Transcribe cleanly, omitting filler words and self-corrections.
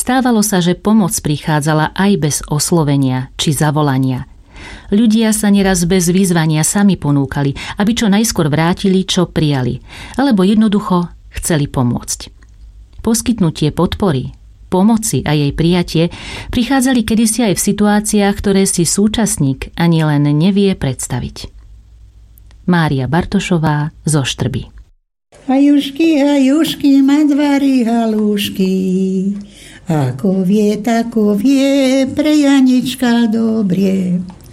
Stávalo sa, že pomoc prichádzala aj bez oslovenia či zavolania. Ľudia sa neraz bez vyzvania sami ponúkali, aby čo najskôr vrátili, čo prijali, alebo jednoducho chceli pomôcť. Poskytnutie podpory, pomoci a jej prijatie prichádzali kedysi aj v situáciách, ktoré si súčasník ani len nevie predstaviť. Mária Bartošová zo Štrby. Hajušky, madvári halúšky, ako vie, tako vie, pre Janička dobrie.